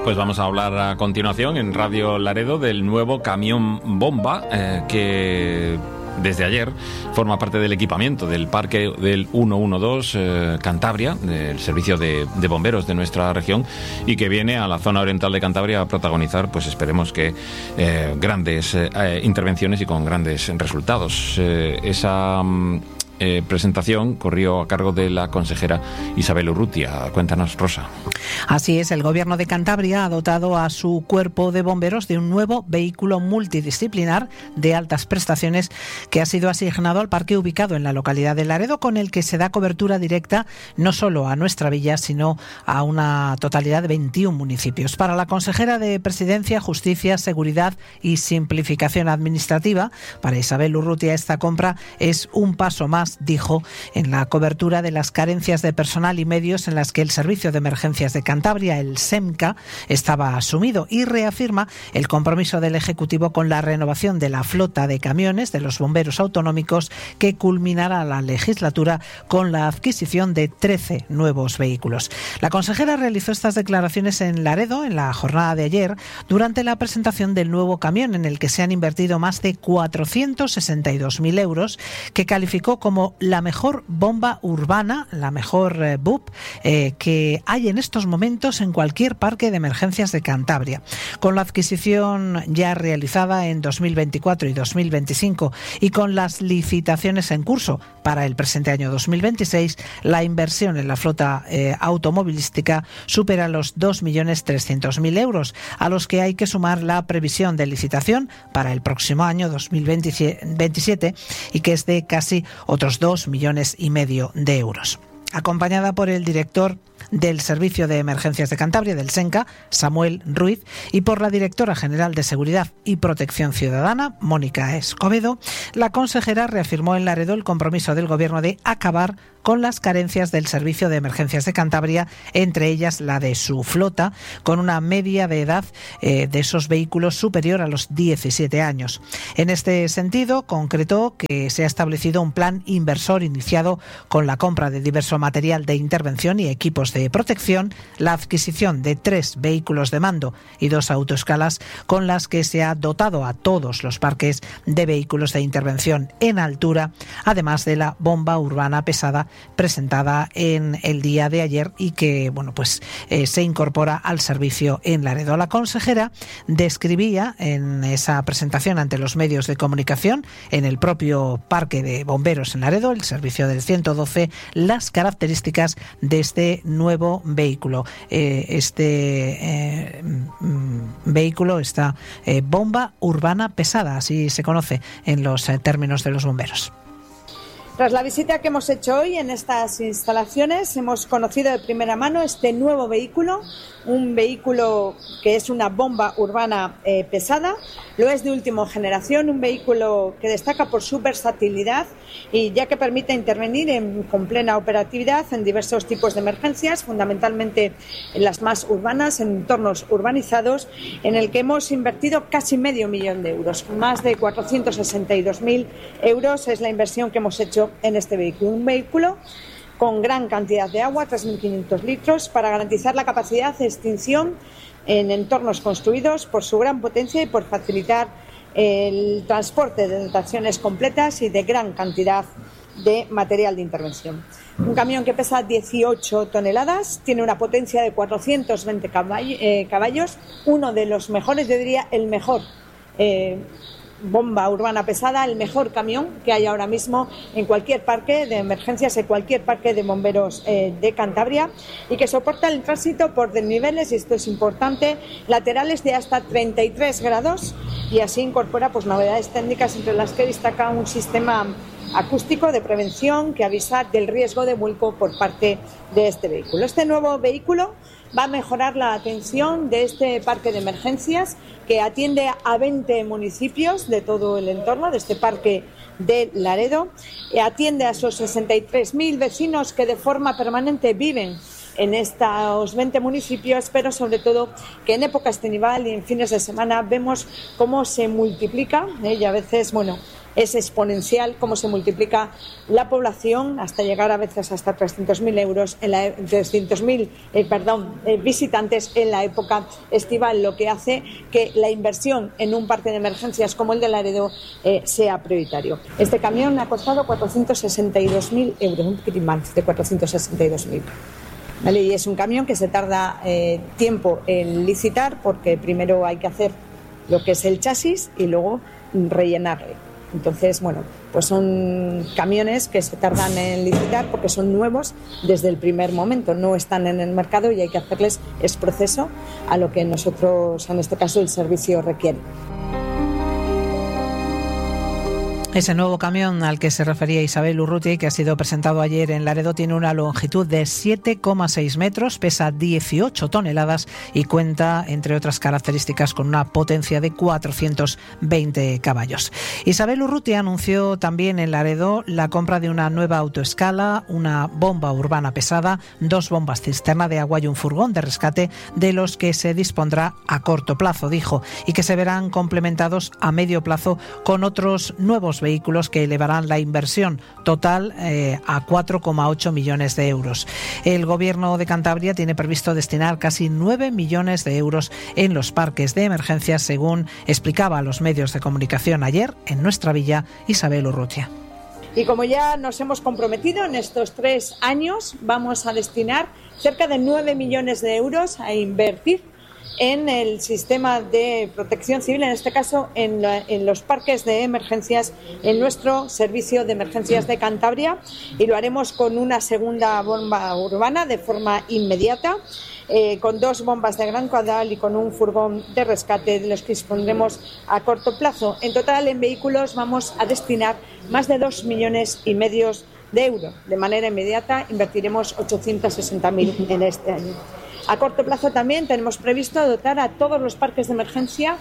Pues vamos a hablar a continuación en Radio Laredo del nuevo camión bomba que desde ayer forma parte del equipamiento del parque del 112 Cantabria, del servicio de bomberos de nuestra región, y que viene a la zona oriental de Cantabria a protagonizar, pues esperemos que grandes intervenciones y con grandes resultados. Esa presentación corrió a cargo de la consejera Isabel Urrutia. Cuéntanos, Rosa. Así es, el Gobierno de Cantabria ha dotado a su cuerpo de bomberos de un nuevo vehículo multidisciplinar de altas prestaciones que ha sido asignado al parque ubicado en la localidad de Laredo, con el que se da cobertura directa no solo a nuestra villa, sino a una totalidad de 21 municipios. Para la consejera de Presidencia, Justicia, Seguridad y Simplificación Administrativa, para Isabel Urrutia, esta compra es un paso más, dijo, en la cobertura de las carencias de personal y medios en las que el Servicio de Emergencias de Cantabria, el SEMCA, estaba asumido, y reafirma el compromiso del Ejecutivo con la renovación de la flota de camiones de los bomberos autonómicos, que culminará la legislatura con la adquisición de 13 nuevos vehículos. La consejera realizó estas declaraciones en Laredo en la jornada de ayer durante la presentación del nuevo camión, en el que se han invertido más de 462.000 euros, que calificó como la mejor bomba urbana, la mejor BUP que hay en estos momentos en cualquier parque de emergencias de Cantabria. Con la adquisición ya realizada en 2024 y 2025 y con las licitaciones en curso para el presente año 2026, la inversión en la flota automovilística supera los 2.300.000 euros, a los que hay que sumar la previsión de licitación para el próximo año 2027 y que es de casi otros 2,5 millones de euros. Acompañada por el director del Servicio de Emergencias de Cantabria, del SEMCA, Samuel Ruiz, y por la directora general de Seguridad y Protección Ciudadana, Mónica Escobedo, la consejera reafirmó en Laredo el compromiso del Gobierno de acabar con las carencias del Servicio de Emergencias de Cantabria, entre ellas la de su flota, con una media de edad de esos vehículos superior a los 17 años. En este sentido, concretó que se ha establecido un plan inversor iniciado con la compra de diverso material de intervención y equipos de protección, la adquisición de 3 vehículos de mando y 2 autoescalas, con las que se ha dotado a todos los parques de vehículos de intervención en altura, además de la bomba urbana pesada presentada en el día de ayer y que se incorpora al servicio en Laredo. La consejera describía en esa presentación ante los medios de comunicación en el propio parque de bomberos en Laredo, el servicio del 112, las características de este nuevo vehículo. Vehículo, esta bomba urbana pesada, así se conoce en los términos de los bomberos. Tras la visita que hemos hecho hoy en estas instalaciones, hemos conocido de primera mano este nuevo vehículo, un vehículo que es una bomba urbana pesada, lo es de última generación, un vehículo que destaca por su versatilidad y ya que permite intervenir con plena operatividad en diversos tipos de emergencias, fundamentalmente en las más urbanas, en entornos urbanizados, en el que hemos invertido casi 500.000 de euros, más de 462.000 euros es la inversión que hemos hecho en este vehículo. Un vehículo con gran cantidad de agua, 3.500 litros, para garantizar la capacidad de extinción en entornos construidos por su gran potencia y por facilitar el transporte de dotaciones completas y de gran cantidad de material de intervención. Un camión que pesa 18 toneladas, tiene una potencia de 420 caballos, uno de los mejores, yo diría el mejor bomba urbana pesada, el mejor camión que hay ahora mismo en cualquier parque de emergencias, en cualquier parque de bomberos de Cantabria, y que soporta el tránsito por desniveles, y esto es importante, laterales de hasta 33 grados, y así incorpora novedades técnicas, entre las que destaca un sistema acústico de prevención que avisa del riesgo de vuelco por parte de este vehículo. Este nuevo vehículo va a mejorar la atención de este parque de emergencias, que atiende a 20 municipios de todo el entorno de este parque de Laredo, atiende a esos 63.000 vecinos que de forma permanente viven en estos 20 municipios, pero sobre todo que en época estival y en fines de semana vemos cómo se multiplica y a veces es exponencial cómo se multiplica la población hasta llegar a veces hasta 300.000 euros, 300.000 visitantes en la época estival, lo que hace que la inversión en un parque de emergencias como el de Laredo sea prioritario. Este camión ha costado 462.000 euros, un poquitín más de 462.000. ¿Vale? Y es un camión que se tarda tiempo en licitar porque primero hay que hacer lo que es el chasis y luego rellenarle. Entonces, bueno, pues son camiones que se tardan en licitar porque son nuevos desde el primer momento, no están en el mercado y hay que hacerles ese proceso a lo que nosotros, en este caso, el servicio requiere. Ese nuevo camión al que se refería Isabel Urrutia y que ha sido presentado ayer en Laredo tiene una longitud de 7,6 metros, pesa 18 toneladas y cuenta, entre otras características, con una potencia de 420 caballos. Isabel Urrutia anunció también en Laredo la compra de una nueva autoescala, una bomba urbana pesada, 2 bombas cisterna de agua y un furgón de rescate de los que se dispondrá a corto plazo, dijo, y que se verán complementados a medio plazo con otros nuevos vehículos que elevarán la inversión total a 4,8 millones de euros. El Gobierno de Cantabria tiene previsto destinar casi 9 millones de euros en los parques de emergencias, según explicaba a los medios de comunicación ayer en nuestra villa Isabel Urrutia. Y como ya nos hemos comprometido, en estos 3 años vamos a destinar cerca de 9 millones de euros a invertir en el sistema de protección civil, en este caso en los parques de emergencias, en nuestro servicio de emergencias de Cantabria, y lo haremos con una segunda bomba urbana de forma inmediata, con 2 bombas de gran caudal y con un furgón de rescate de los que dispondremos a corto plazo. En total, en vehículos vamos a destinar más de 2,5 millones de euros. De manera inmediata invertiremos 860.000 en este año. A corto plazo también tenemos previsto dotar a todos los parques de emergencia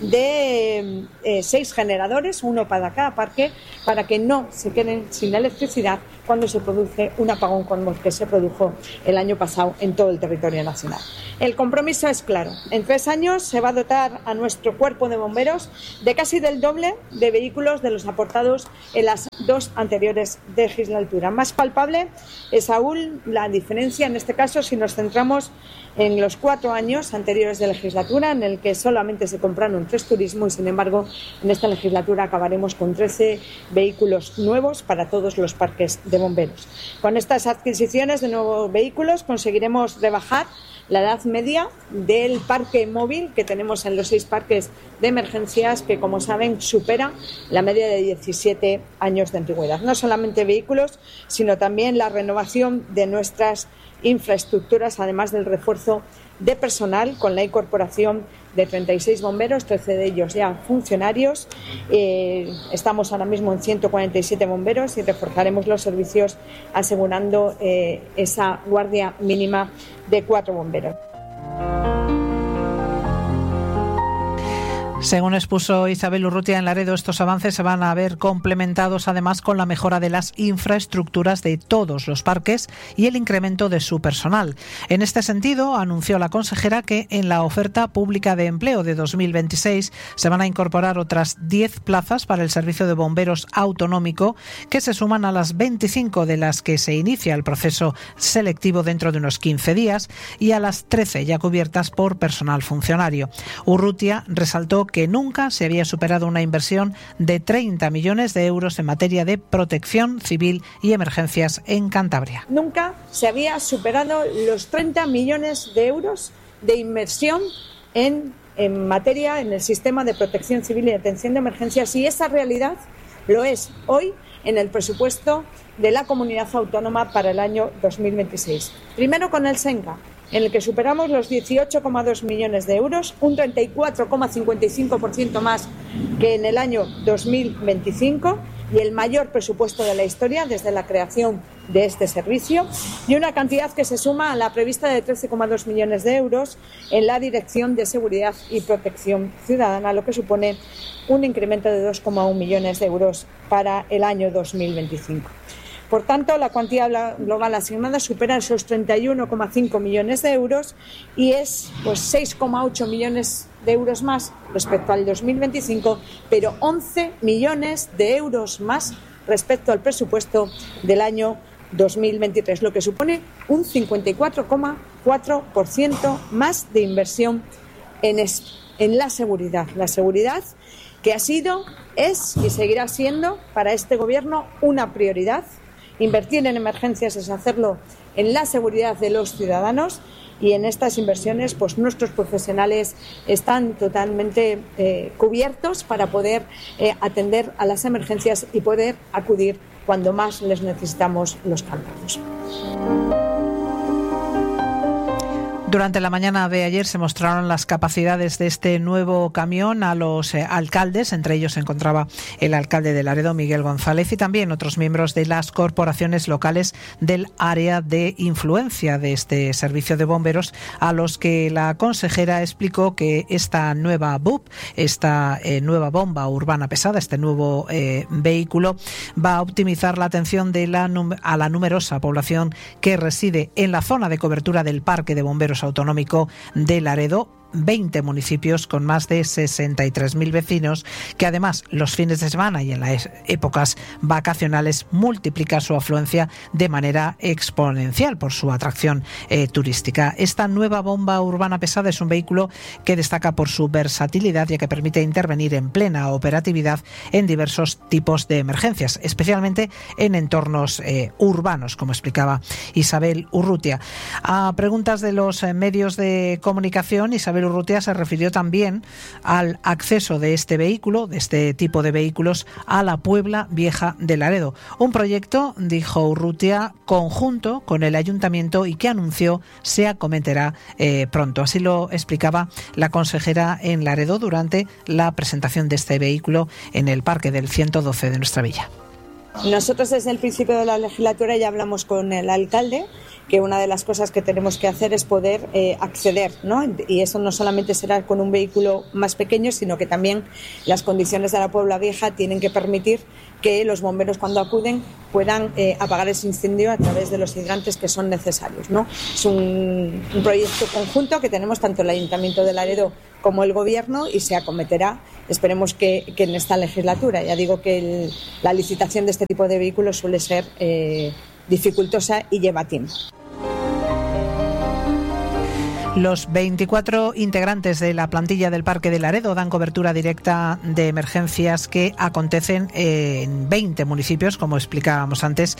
de 6 generadores, uno para cada parque, para que no se queden sin electricidad cuando se produce un apagón como el que se produjo el año pasado en todo el territorio nacional. El compromiso es claro. En 3 años se va a dotar a nuestro cuerpo de bomberos de casi del doble de vehículos de los aportados en las 2 anteriores legislaturas. Más palpable es aún la diferencia, en este caso, si nos centramos en los 4 años anteriores de legislatura, en el que solamente se compraron 3 turismos y, sin embargo, en esta legislatura acabaremos con 13 vehículos nuevos para todos los parques de bomberos. Con estas adquisiciones de nuevos vehículos conseguiremos rebajar la edad media del parque móvil que tenemos en los 6 parques de emergencias, que, como saben, supera la media de 17 años de antigüedad. No solamente vehículos, sino también la renovación de nuestras infraestructuras, además del refuerzo de personal con la incorporación de 36 bomberos, 13 de ellos ya funcionarios. Estamos ahora mismo en 147 bomberos y reforzaremos los servicios asegurando esa guardia mínima de 4 bomberos. Según expuso Isabel Urrutia en Laredo, estos avances se van a ver complementados además con la mejora de las infraestructuras de todos los parques y el incremento de su personal. En este sentido, anunció la consejera que en la oferta pública de empleo de 2026 se van a incorporar otras 10 plazas para el servicio de bomberos autonómico, que se suman a las 25 de las que se inicia el proceso selectivo dentro de unos 15 días y a las 13 ya cubiertas por personal funcionario. Urrutia resaltó que nunca se había superado una inversión de 30 millones de euros en materia de protección civil y emergencias en Cantabria. Nunca se había superado los 30 millones de euros de inversión en materia, en el sistema de protección civil y atención de emergencias, y esa realidad lo es hoy en el presupuesto de la comunidad autónoma para el año 2026. Primero con el SENCA, en el que superamos los 18,2 millones de euros, un 34,55% más que en el año 2025 y el mayor presupuesto de la historia desde la creación de este servicio, y una cantidad que se suma a la prevista de 13,2 millones de euros en la Dirección de Seguridad y Protección Ciudadana, lo que supone un incremento de 2,1 millones de euros para el año 2025. Por tanto, la cuantía global asignada supera esos 31,5 millones de euros y es 6,8 millones de euros más respecto al 2025, pero 11 millones de euros más respecto al presupuesto del año 2023, lo que supone un 54,4% más de inversión en la seguridad. La seguridad que ha sido, es y seguirá siendo para este Gobierno una prioridad. Invertir en emergencias es hacerlo en la seguridad de los ciudadanos y en estas inversiones nuestros profesionales están totalmente cubiertos para poder atender a las emergencias y poder acudir cuando más les necesitamos los cántabros. Durante la mañana de ayer se mostraron las capacidades de este nuevo camión a los alcaldes. Entre ellos se encontraba el alcalde de Laredo, Miguel González, y también otros miembros de las corporaciones locales del área de influencia de este servicio de bomberos, a los que la consejera explicó que esta nueva BUP, esta nueva bomba urbana pesada, este nuevo vehículo, va a optimizar la atención a la numerosa población que reside en la zona de cobertura del Parque de Bomberos Autonómico de Laredo, 20 municipios con más de 63.000 vecinos, que además los fines de semana y en las épocas vacacionales multiplica su afluencia de manera exponencial por su atracción turística. Esta nueva bomba urbana pesada es un vehículo que destaca por su versatilidad, ya que permite intervenir en plena operatividad en diversos tipos de emergencias, especialmente en entornos urbanos, como explicaba Isabel Urrutia. A preguntas de los medios de comunicación, Isabel Urrutia se refirió también al acceso de este vehículo, de este tipo de vehículos, a la Puebla Vieja de Laredo. Un proyecto, dijo Urrutia, conjunto con el ayuntamiento y que anunció se acometerá pronto. Así lo explicaba la consejera en Laredo durante la presentación de este vehículo en el Parque del 112 de nuestra villa. Nosotros desde el principio de la legislatura ya hablamos con el alcalde que una de las cosas que tenemos que hacer es poder acceder, ¿no? Y eso no solamente será con un vehículo más pequeño, sino que también las condiciones de la Puebla Vieja tienen que permitir que los bomberos cuando acuden puedan apagar ese incendio a través de los hidrantes que son necesarios, ¿no? Es un proyecto conjunto que tenemos tanto el Ayuntamiento de Laredo como el Gobierno y se acometerá, esperemos que en esta legislatura. Ya digo que la licitación de este tipo de vehículos suele ser dificultosa y lleva tiempo. Los 24 integrantes de la plantilla del Parque de Laredo dan cobertura directa de emergencias que acontecen en 20 municipios, como explicábamos antes,